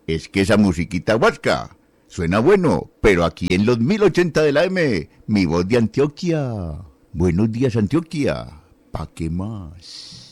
Es que esa musiquita huasca suena bueno, pero aquí en los 1080 de la M, mi voz de Antioquia. Buenos días, Antioquia. ¿Pa' qué más?